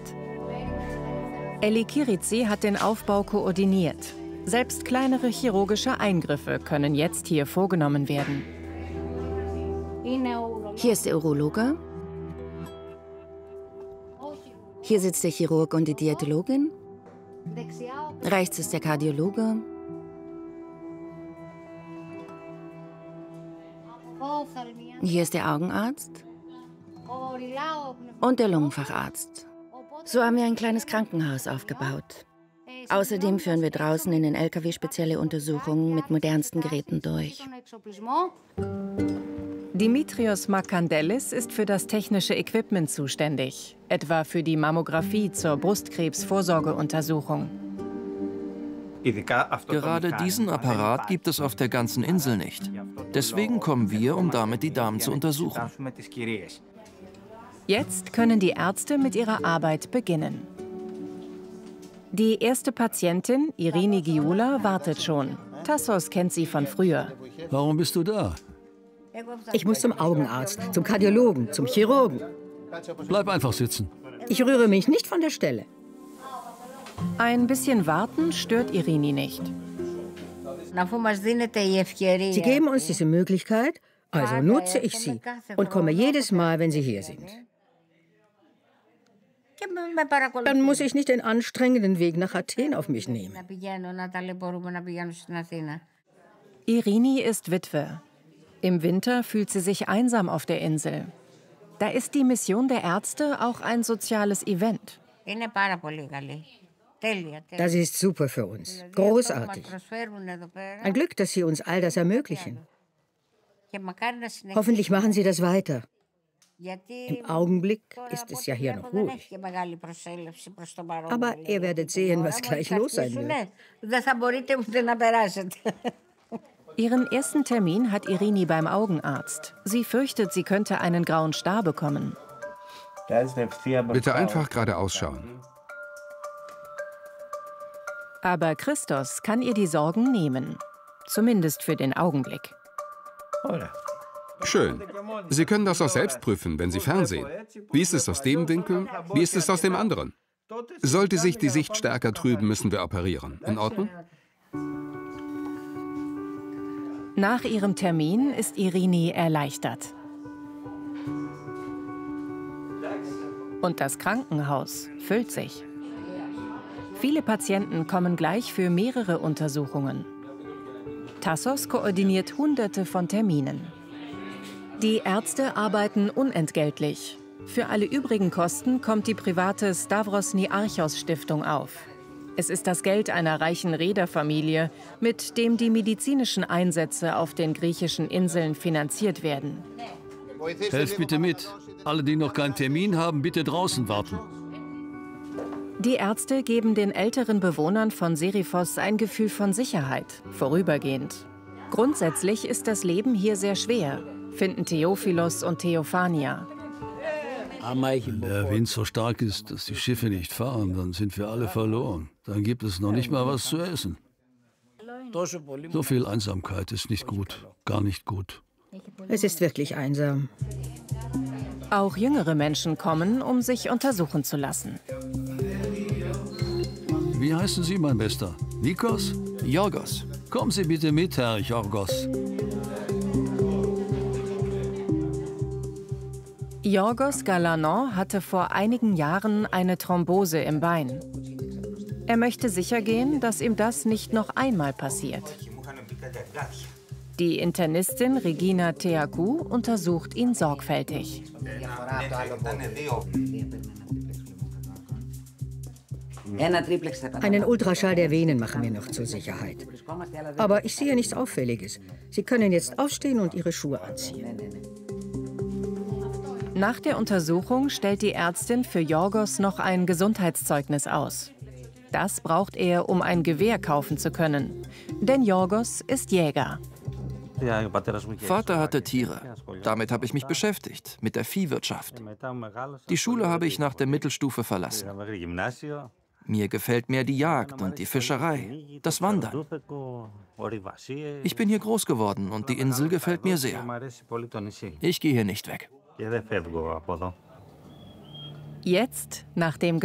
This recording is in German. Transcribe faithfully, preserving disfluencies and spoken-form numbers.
ist. Elli Kirizi hat den Aufbau koordiniert. Selbst kleinere chirurgische Eingriffe können jetzt hier vorgenommen werden. Hier ist der Urologe. Hier sitzt der Chirurg und die Diätologin. Rechts ist der Kardiologe. Hier ist der Augenarzt und der Lungenfacharzt. So haben wir ein kleines Krankenhaus aufgebaut. Außerdem führen wir draußen in den L K W spezielle Untersuchungen mit modernsten Geräten durch. Dimitrios Makandelis ist für das technische Equipment zuständig, etwa für die Mammographie zur Brustkrebsvorsorgeuntersuchung. Gerade diesen Apparat gibt es auf der ganzen Insel nicht. Deswegen kommen wir, um damit die Damen zu untersuchen. Jetzt können die Ärzte mit ihrer Arbeit beginnen. Die erste Patientin, Irini Giula, wartet schon. Tassos kennt sie von früher. Warum bist du da? Ich muss zum Augenarzt, zum Kardiologen, zum Chirurgen. Bleib einfach sitzen. Ich rühre mich nicht von der Stelle. Ein bisschen warten stört Irini nicht. Sie geben uns diese Möglichkeit, also nutze ich sie und komme jedes Mal, wenn Sie hier sind. Dann muss ich nicht den anstrengenden Weg nach Athen auf mich nehmen. Irini ist Witwe. Im Winter fühlt sie sich einsam auf der Insel. Da ist die Mission der Ärzte auch ein soziales Event. Das ist super für uns. Großartig. Ein Glück, dass Sie uns all das ermöglichen. Hoffentlich machen Sie das weiter. Im Augenblick ist es ja hier noch ruhig. Aber ihr werdet sehen, was gleich los sein wird. Ihren ersten Termin hat Irini beim Augenarzt. Sie fürchtet, sie könnte einen grauen Star bekommen. Bitte einfach geradeaus schauen. Aber Christos kann ihr die Sorgen nehmen. Zumindest für den Augenblick. Schön. Sie können das auch selbst prüfen, wenn Sie fernsehen. Wie ist es aus dem Winkel? Wie ist es aus dem anderen? Sollte sich die Sicht stärker trüben, müssen wir operieren. In Ordnung? Nach ihrem Termin ist Irini erleichtert. Und das Krankenhaus füllt sich. Viele Patienten kommen gleich für mehrere Untersuchungen. Tassos koordiniert Hunderte von Terminen. Die Ärzte arbeiten unentgeltlich. Für alle übrigen Kosten kommt die private Stavros Niarchos Stiftung auf. Es ist das Geld einer reichen Reederfamilie, mit dem die medizinischen Einsätze auf den griechischen Inseln finanziert werden. Helft bitte mit. Alle, die noch keinen Termin haben, bitte draußen warten. Die Ärzte geben den älteren Bewohnern von Seriphos ein Gefühl von Sicherheit, vorübergehend. Grundsätzlich ist das Leben hier sehr schwer, finden Theophilos und Theophania. Wenn der Wind so stark ist, dass die Schiffe nicht fahren, dann sind wir alle verloren. Dann gibt es noch nicht mal was zu essen. So viel Einsamkeit ist nicht gut, gar nicht gut. Es ist wirklich einsam. Auch jüngere Menschen kommen, um sich untersuchen zu lassen. Wie heißen Sie, mein Bester? Nikos? Yorgos. Kommen Sie bitte mit, Herr Yorgos. Yorgos Galanon hatte vor einigen Jahren eine Thrombose im Bein. Er möchte sicher gehen, dass ihm das nicht noch einmal passiert. Die Internistin Regina Theakou untersucht ihn sorgfältig. Einen Ultraschall der Venen machen wir noch zur Sicherheit. Aber ich sehe nichts Auffälliges. Sie können jetzt aufstehen und Ihre Schuhe anziehen. Nach der Untersuchung stellt die Ärztin für Yorgos noch ein Gesundheitszeugnis aus. Das braucht er, um ein Gewehr kaufen zu können. Denn Yorgos ist Jäger. Vater hatte Tiere. Damit habe ich mich beschäftigt, mit der Viehwirtschaft. Die Schule habe ich nach der Mittelstufe verlassen. Mir gefällt mehr die Jagd und die Fischerei, das Wandern. Ich bin hier groß geworden und die Insel gefällt mir sehr. Ich gehe hier nicht weg. Jetzt, nach dem